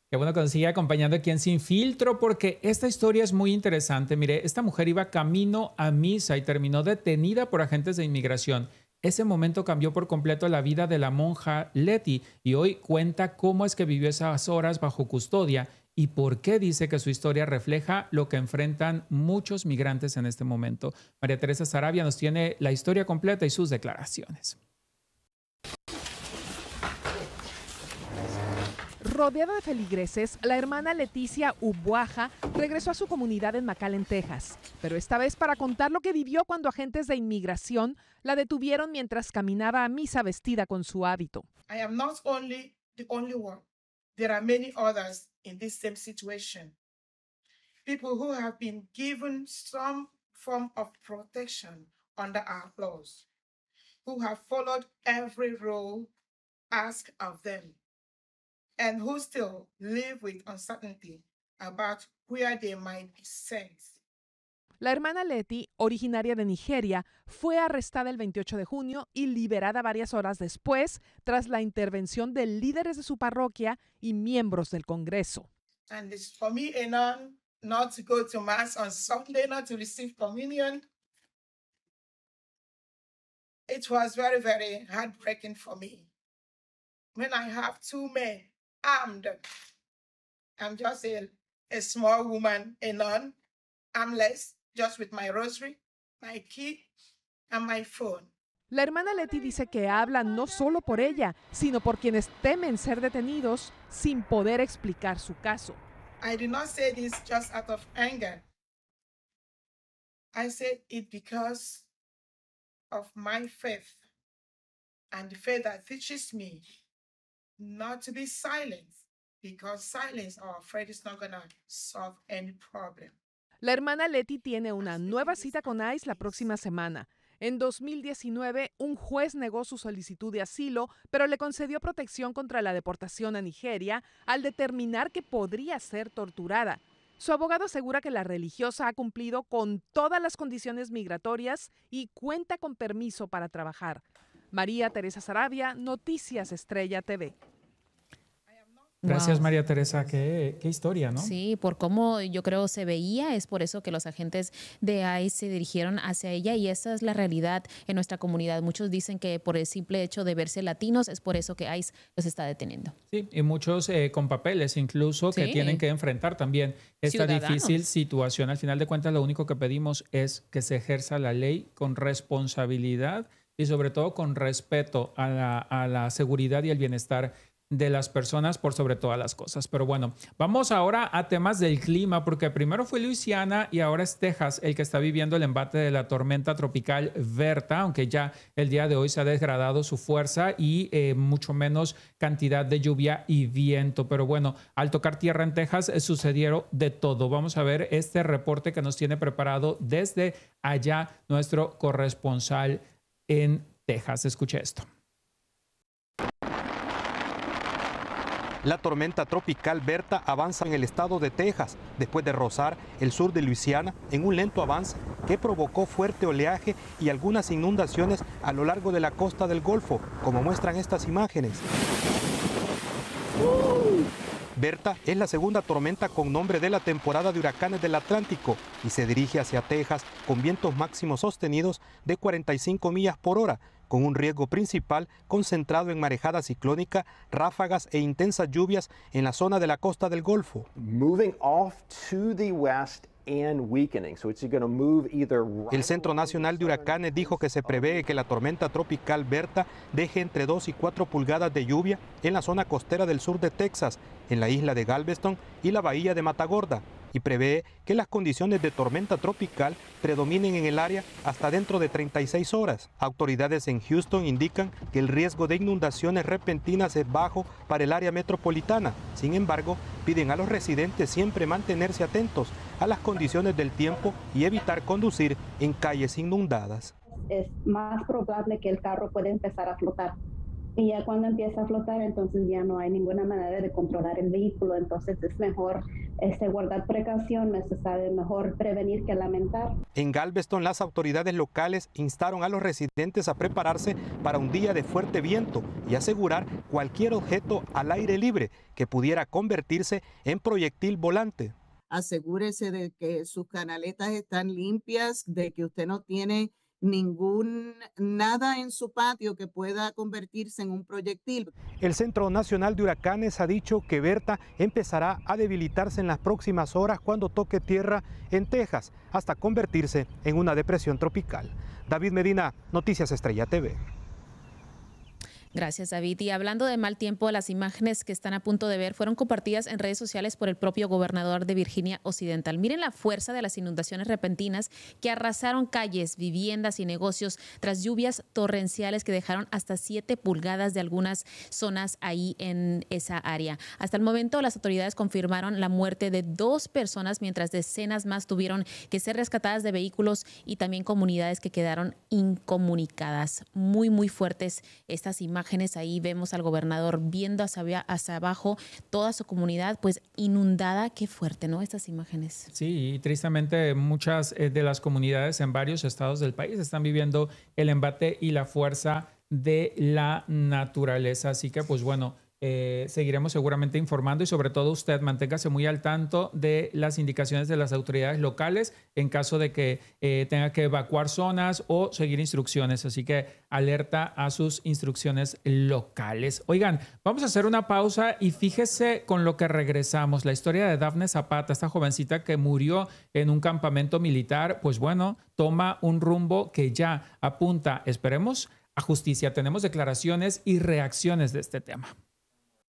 Qué bueno que nos sigue acompañando aquí en Sin Filtro, porque esta historia es muy interesante. Mire, esta mujer iba camino a misa y terminó detenida por agentes de inmigración. Ese momento cambió por completo la vida de la monja Leti y hoy cuenta cómo es que vivió esas horas bajo custodia y por qué dice que su historia refleja lo que enfrentan muchos migrantes en este momento. María Teresa Sarabia nos tiene la historia completa y sus declaraciones. Rodeada de feligreses, la hermana Leticia Ubuaja regresó a su comunidad en McAllen, Texas, pero esta vez para contar lo que vivió cuando agentes de inmigración la detuvieron mientras caminaba a misa vestida con su hábito. I am not only the only one. There are many others in this same situation. People who have been given some form of protection under our laws, who have followed every rule asked of them, and who still live with uncertainty about where they might be sent. La hermana Leti, originaria de Nigeria, fue arrestada el 28 de junio y liberada varias horas después tras la intervención de líderes de su parroquia y miembros del Congreso. And it's for me, a nun, not to go to Mass on Sunday, not to receive communion. It was very, very heartbreaking for me. When I have two men armed, I'm just a small woman, a nun, armless, just with my rosary, my key, and my phone. La hermana Leti dice que habla no solo por ella, sino por quienes temen ser detenidos sin poder explicar su caso. I did not say this just out of anger. I said it because of my faith and the faith that teaches me not to be silent, because silence or afraid is not going to solve any problem. La hermana Leti tiene una nueva cita con ICE la próxima semana. En 2019, un juez negó su solicitud de asilo, pero le concedió protección contra la deportación a Nigeria al determinar que podría ser torturada. Su abogado asegura que la religiosa ha cumplido con todas las condiciones migratorias y cuenta con permiso para trabajar. María Teresa Sarabia, Noticias Estrella TV. Gracias, Wow. María Teresa. Qué historia, ¿no? Sí, por cómo yo creo se veía, es por eso que los agentes de ICE se dirigieron hacia ella y esa es la realidad en nuestra comunidad. Muchos dicen que por el simple hecho de verse latinos es por eso que ICE los está deteniendo. Sí, y muchos con papeles incluso que Sí. tienen que enfrentar también esta Ciudadanos. difícil situación. Al final de cuentas, lo único que pedimos es que se ejerza la ley con responsabilidad y sobre todo con respeto a la seguridad y el bienestar de las personas por sobre todas las cosas. Pero bueno, vamos ahora a temas del clima, porque primero fue Luisiana y ahora es Texas el que está viviendo el embate de la tormenta tropical Berta, aunque ya el día de hoy se ha degradado su fuerza y mucho menos cantidad de lluvia y viento. Pero bueno, al tocar tierra en Texas sucedieron de todo. Vamos a ver este reporte que nos tiene preparado desde allá nuestro corresponsal en Texas. Escuche esto. La tormenta tropical Berta avanza en el estado de Texas después de rozar el sur de Luisiana en un lento avance que provocó fuerte oleaje y algunas inundaciones a lo largo de la costa del Golfo, como muestran estas imágenes. Berta es la segunda tormenta con nombre de la temporada de huracanes del Atlántico y se dirige hacia Texas con vientos máximos sostenidos de 45 millas por hora, con un riesgo principal concentrado en marejada ciclónica, ráfagas e intensas lluvias en la zona de la costa del Golfo. Moving off to the west and weakening. So it's going to move either El Centro Nacional de Huracanes dijo que se prevé que la tormenta tropical Berta deje entre 2 y 4 pulgadas de lluvia en la zona costera del sur de Texas, en la isla de Galveston y la bahía de Matagorda, y prevé que las condiciones de tormenta tropical predominen en el área hasta dentro de 36 horas. Autoridades en Houston indican que el riesgo de inundaciones repentinas es bajo para el área metropolitana. Sin embargo, piden a los residentes siempre mantenerse atentos a las condiciones del tiempo y evitar conducir en calles inundadas. Es más probable que el carro pueda empezar a flotar. Y ya cuando empieza a flotar, entonces ya no hay ninguna manera de controlar el vehículo, entonces es mejor guardar precaución, es mejor prevenir que lamentar. En Galveston, las autoridades locales instaron a los residentes a prepararse para un día de fuerte viento y asegurar cualquier objeto al aire libre que pudiera convertirse en proyectil volante. Asegúrese de que sus canaletas están limpias, de que usted no tiene nada en su patio que pueda convertirse en un proyectil. El Centro Nacional de Huracanes ha dicho que Berta empezará a debilitarse en las próximas horas cuando toque tierra en Texas, hasta convertirse en una depresión tropical. David Medina, Noticias Estrella TV. Gracias, David. Y hablando de mal tiempo, las imágenes que están a punto de ver fueron compartidas en redes sociales por el propio gobernador de Virginia Occidental. Miren la fuerza de las inundaciones repentinas que arrasaron calles, viviendas y negocios tras lluvias torrenciales que dejaron hasta 7 pulgadas de algunas zonas ahí en esa área. Hasta el momento, las autoridades confirmaron la muerte de 2 personas, mientras decenas más tuvieron que ser rescatadas de vehículos y también comunidades que quedaron incomunicadas. Muy, muy fuertes estas imágenes. Ahí vemos al gobernador viendo hacia abajo toda su comunidad pues inundada. Qué fuerte, ¿no? Estas imágenes. Sí, y tristemente muchas de las comunidades en varios estados del país están viviendo el embate y la fuerza de la naturaleza. Así que pues bueno, seguiremos seguramente informando y sobre todo usted manténgase muy al tanto de las indicaciones de las autoridades locales en caso de que tenga que evacuar zonas o seguir instrucciones. Así que alerta a sus instrucciones locales. Oigan, vamos a hacer una pausa y fíjese con lo que regresamos. La historia de Dafne Zapata, esta jovencita que murió en un campamento militar, pues bueno, toma un rumbo que ya apunta, esperemos, a justicia. Tenemos declaraciones y reacciones de este tema.